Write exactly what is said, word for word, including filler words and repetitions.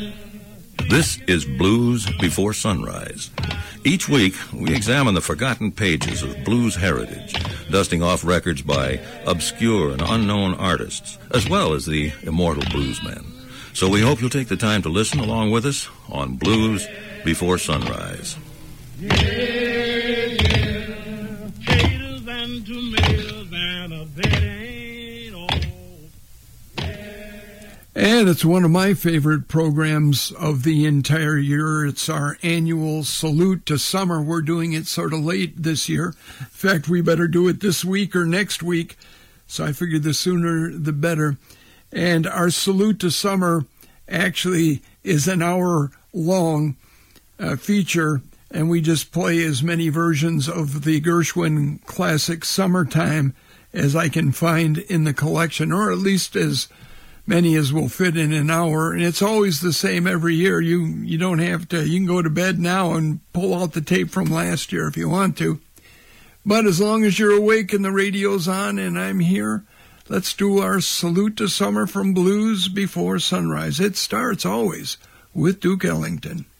This is Blues Before Sunrise. Each week, we examine the forgotten pages of blues heritage, dusting off records by obscure and unknown artists, as well as the immortal bluesmen. So we hope you'll take the time to listen along with us on Blues Before Sunrise. Yeah, yeah, potatoes and tomatoes and a bed ain't all. And it's one of my favorite programs of the entire year. It's our annual Salute to Summer. We're doing it sort of late this year. In fact, we better do it this week or next week. So I figured the sooner the better. And our Salute to Summer actually is an hour-long uh, feature, and we just play as many versions of the Gershwin classic Summertime as I can find in the collection, or at least as many as will fit in an hour. And it's always the same every year. You you don't have to, you can go to bed now and pull out the tape from last year if you want to. But as long as you're awake and the radio's on and I'm here, let's do our Salute to Summer from Blues Before Sunrise. It starts always with Duke Ellington.